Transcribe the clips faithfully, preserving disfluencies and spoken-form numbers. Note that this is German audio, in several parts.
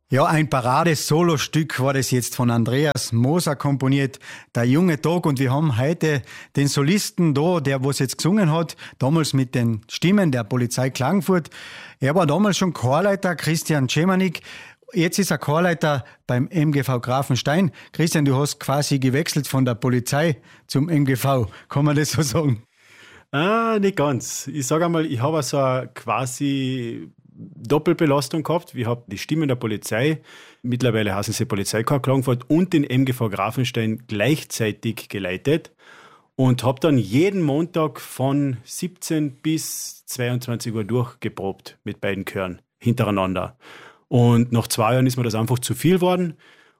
Ja, ein Parade-Solostück war das jetzt von Andreas Moser komponiert, der junge Tag. Und wir haben heute den Solisten da, der was jetzt gesungen hat, damals mit den Stimmen der Polizei Klagenfurt. Er war damals schon Chorleiter, Christian Czemanik. Jetzt ist er Chorleiter beim M G V Grafenstein. Christian, du hast quasi gewechselt von der Polizei zum M G V. Kann man das so sagen? Ah, nicht ganz. Ich sage einmal, ich habe so eine quasi Doppelbelastung gehabt. Ich habe die Stimmen der Polizei, mittlerweile heißen sie Polizeikorps Klagenfurt, und den M G V Grafenstein gleichzeitig geleitet und habe dann jeden Montag von siebzehn bis zweiundzwanzig Uhr durchgeprobt mit beiden Chören hintereinander. Und nach zwei Jahren ist mir das einfach zu viel geworden.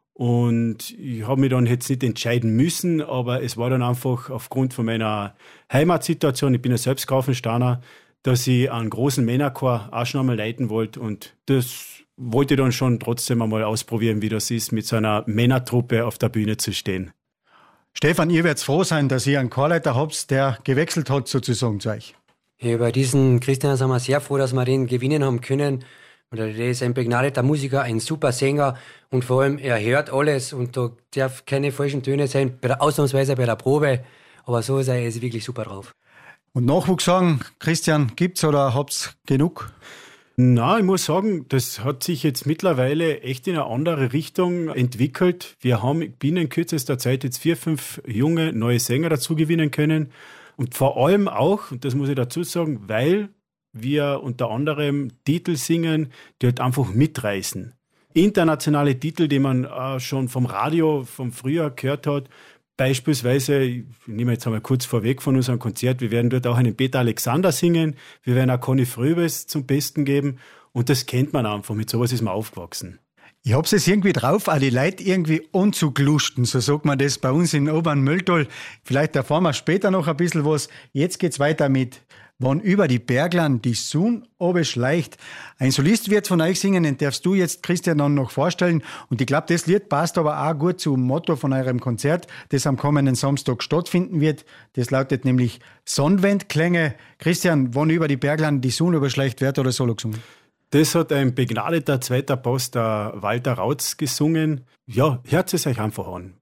Und ich habe mich dann jetzt nicht entscheiden müssen, aber es war dann einfach aufgrund von meiner Heimatsituation, ich bin ja selbst Grafensteiner, dass ich einen großen Männerchor auch schon einmal leiten wollte. Und das wollte ich dann schon trotzdem einmal ausprobieren, wie das ist, mit so einer Männertruppe auf der Bühne zu stehen. Stefan, ihr werdet froh sein, dass ihr einen Chorleiter habt, der gewechselt hat sozusagen zu euch. Ja, über diesen Christian sind wir sehr froh, dass wir den gewinnen haben können. Und er ist ein begnadeter Musiker, ein super Sänger und vor allem, er hört alles und da darf keine falschen Töne sein, bei der, ausnahmsweise bei der Probe. Aber so ist er, er ist wirklich super drauf. Und Nachwuchs sagen, Christian, gibt's oder habt's genug? Na, ich muss sagen, das hat sich jetzt mittlerweile echt in eine andere Richtung entwickelt. Wir haben binnen kürzester Zeit jetzt vier, fünf junge neue Sänger dazu gewinnen können. Und vor allem auch, und das muss ich dazu sagen, weil wir unter anderem Titel singen, die halt einfach mitreißen. Internationale Titel, die man äh, schon vom Radio, vom Frühjahr gehört hat. Beispielsweise, ich nehme jetzt einmal kurz vorweg von unserem Konzert, wir werden dort auch einen Peter Alexander singen, wir werden auch Conny Fröbes zum Besten geben und das kennt man einfach, mit sowas ist man aufgewachsen. Ich hab's es irgendwie drauf, auch die Leute irgendwie anzuglusten, so sagt man das bei uns in Obernmölltal. Vielleicht erfahren wir später noch ein bisschen was. Jetzt geht's weiter mit Wann über die Berglern die Sun obeschleicht. Ein Solist wird von euch singen, den darfst du jetzt, Christian, dann noch vorstellen. Und ich glaube, das Lied passt aber auch gut zum Motto von eurem Konzert, das am kommenden Samstag stattfinden wird. Das lautet nämlich Sonnenwendklänge. Christian, wann über die Berglern die Sun obeschleicht wird oder solo gesungen? Das hat ein begnadeter zweiter Boss, der Walter Rautz, gesungen. Ja, hört es euch einfach an.